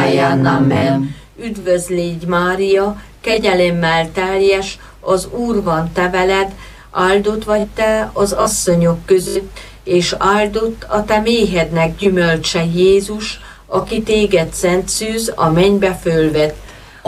óráján. Amen. Üdvözl légy Mária, kegyelemmel teljes, az Úr van te veled, áldott vagy te az asszonyok között, és áldott a te méhednek gyümölcse Jézus, aki téged szent szűz, a mennybe fölvett.